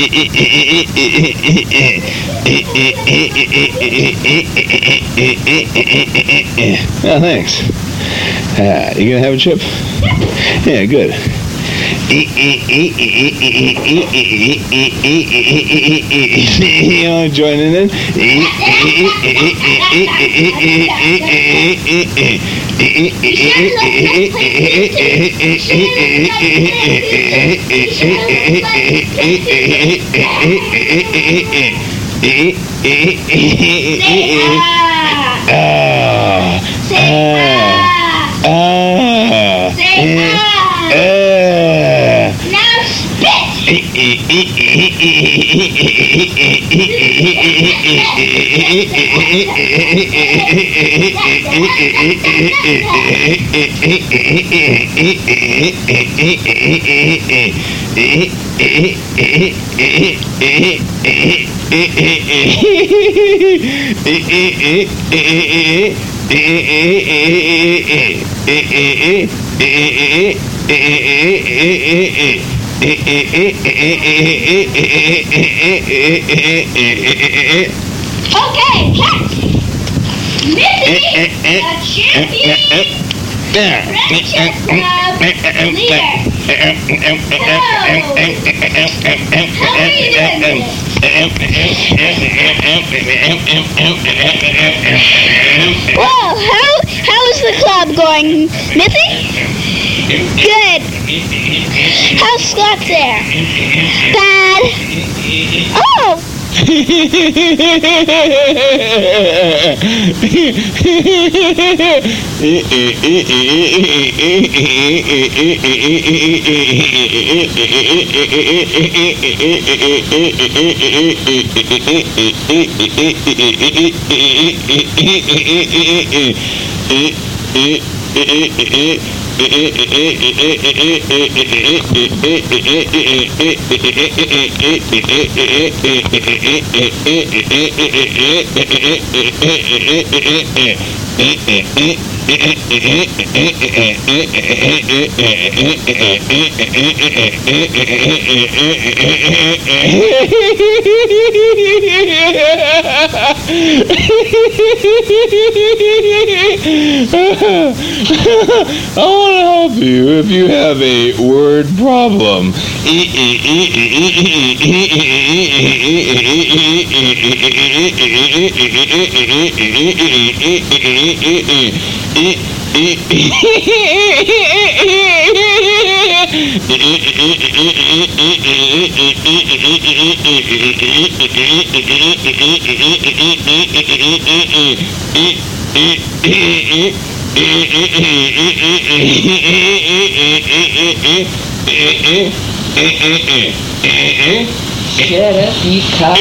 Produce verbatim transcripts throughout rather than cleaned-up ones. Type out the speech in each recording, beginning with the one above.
Oh, thanks. Uh, you gonna have a chip? Yeah, good. You want to join in? Okay, catch! Missy, the champion! Friendship Club leader! So, how are you doing? Well, how, how is the club going, Missy? Good. How's Scott there? Bad. Oh! I want to help you if you have a word problem. Shut up, you cock.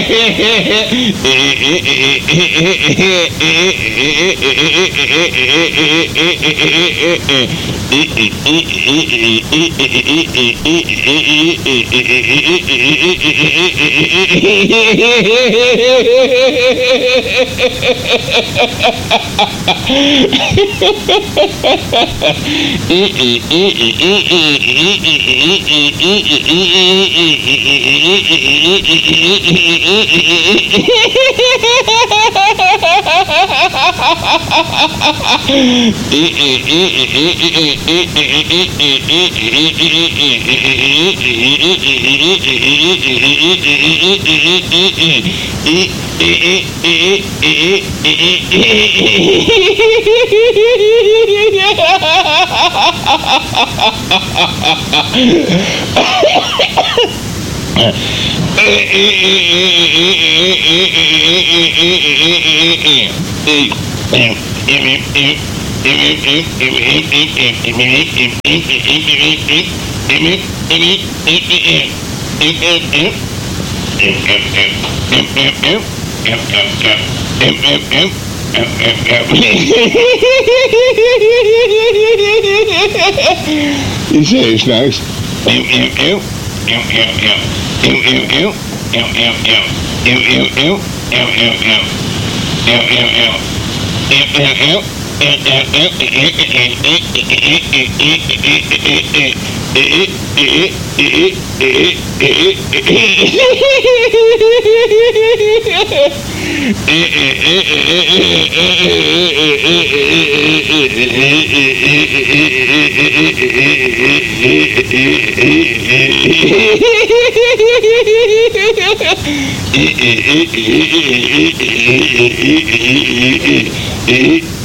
You say, Snacks? E